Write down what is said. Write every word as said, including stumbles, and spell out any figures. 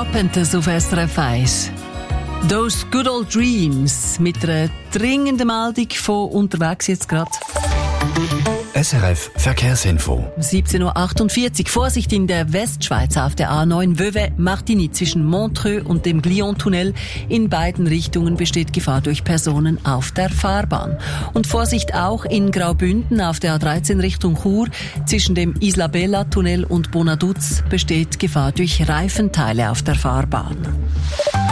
Carpenters auf S R F eins. Those Good Old Dreams mit einer dringenden Meldung von unterwegs jetzt gerade. S R F Verkehrsinfo. siebzehn Uhr achtundvierzig. Vorsicht in der Westschweiz auf der A neun Vevey-Martigny zwischen Montreux und dem Glion-Tunnel. In beiden Richtungen besteht Gefahr durch Personen auf der Fahrbahn. Und Vorsicht auch in Graubünden auf der A dreizehn Richtung Chur. Zwischen dem Isla-Bella-Tunnel und Bonaduz besteht Gefahr durch Reifenteile auf der Fahrbahn.